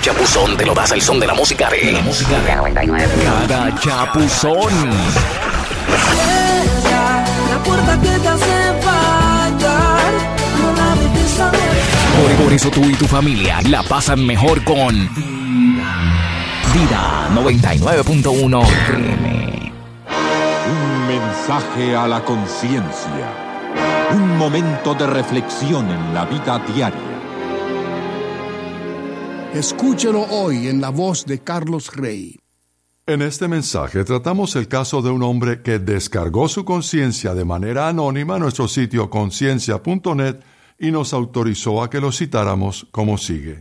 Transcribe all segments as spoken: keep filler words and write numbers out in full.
chapuzón te lo das el son de la música de... La música de noventa y nueve. Cada chapuzón. Ella, la puerta que te hace fallar, no la dejes abierta. Por, por eso tú y tu familia la pasan mejor con... Vida noventa y nueve punto uno F M. Un mensaje a la conciencia. Un momento de reflexión en la vida diaria. Escúchelo hoy en la voz de Carlos Rey. En este mensaje tratamos el caso de un hombre que descargó su conciencia de manera anónima a nuestro sitio conciencia punto net y nos autorizó a que lo citáramos como sigue.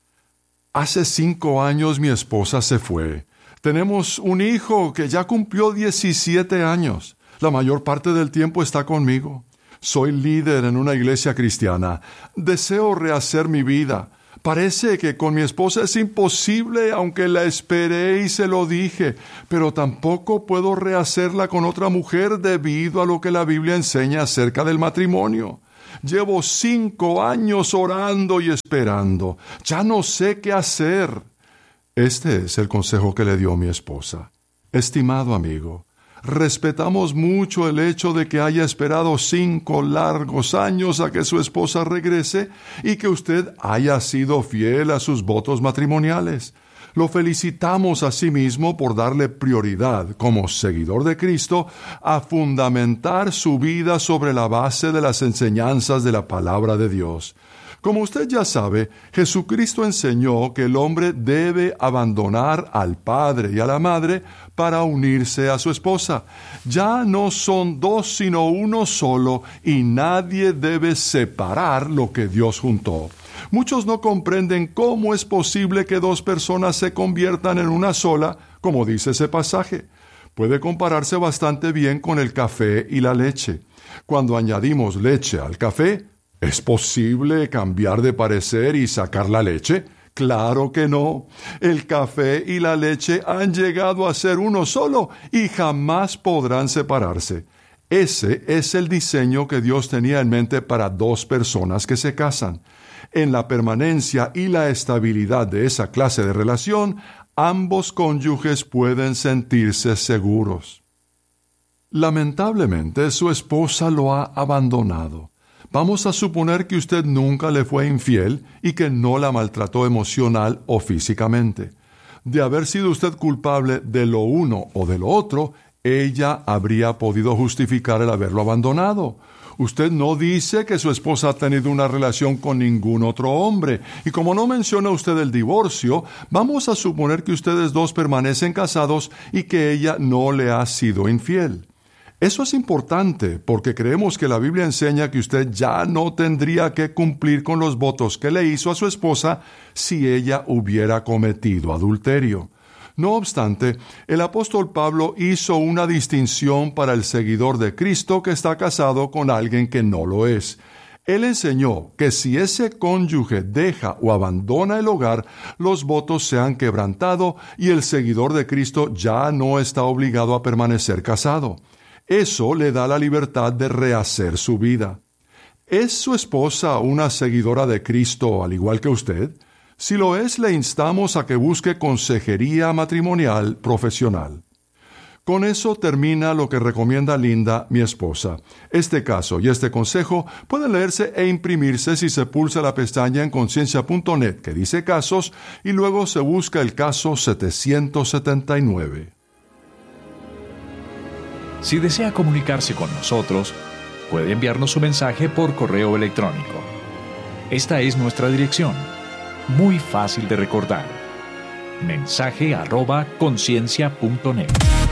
Hace cinco años mi esposa se fue. Tenemos un hijo que ya cumplió diecisiete años. La mayor parte del tiempo está conmigo. Soy líder en una iglesia cristiana. Deseo rehacer mi vida. Parece que con mi esposa es imposible, aunque la esperé y se lo dije, pero tampoco puedo rehacerla con otra mujer debido a lo que la Biblia enseña acerca del matrimonio. Llevo cinco años orando y esperando. Ya no sé qué hacer. Este es el consejo que le dio mi esposa. Estimado amigo, respetamos mucho el hecho de que haya esperado cinco largos años a que su esposa regrese y que usted haya sido fiel a sus votos matrimoniales. Lo felicitamos asimismo por darle prioridad, como seguidor de Cristo, a fundamentar su vida sobre la base de las enseñanzas de la palabra de Dios. Como usted ya sabe, Jesucristo enseñó que el hombre debe abandonar al padre y a la madre para unirse a su esposa. Ya no son dos sino uno solo, y nadie debe separar lo que Dios juntó. Muchos no comprenden cómo es posible que dos personas se conviertan en una sola, como dice ese pasaje. Puede compararse bastante bien con el café y la leche. Cuando añadimos leche al café, ¿es posible cambiar de parecer y sacar la leche? Claro que no. El café y la leche han llegado a ser uno solo y jamás podrán separarse. Ese es el diseño que Dios tenía en mente para dos personas que se casan. En la permanencia y la estabilidad de esa clase de relación, ambos cónyuges pueden sentirse seguros. Lamentablemente, su esposa lo ha abandonado. Vamos a suponer que usted nunca le fue infiel y que no la maltrató emocional o físicamente. De haber sido usted culpable de lo uno o de lo otro, ella habría podido justificar el haberlo abandonado. Usted no dice que su esposa ha tenido una relación con ningún otro hombre, y como no menciona usted el divorcio, vamos a suponer que ustedes dos permanecen casados y que ella no le ha sido infiel. Eso es importante porque creemos que la Biblia enseña que usted ya no tendría que cumplir con los votos que le hizo a su esposa si ella hubiera cometido adulterio. No obstante, el apóstol Pablo hizo una distinción para el seguidor de Cristo que está casado con alguien que no lo es. Él enseñó que si ese cónyuge deja o abandona el hogar, los votos se han quebrantado y el seguidor de Cristo ya no está obligado a permanecer casado. Eso le da la libertad de rehacer su vida. ¿Es su esposa una seguidora de Cristo al igual que usted? Si lo es, le instamos a que busque consejería matrimonial profesional. Con eso termina lo que recomienda Linda, mi esposa. Este caso y este consejo pueden leerse e imprimirse si se pulsa la pestaña en conciencia punto net que dice casos y luego se busca el caso setecientos setenta y nueve. Si desea comunicarse con nosotros, puede enviarnos su mensaje por correo electrónico. Esta es nuestra dirección. Muy fácil de recordar. Mensaje arroba conciencia punto net.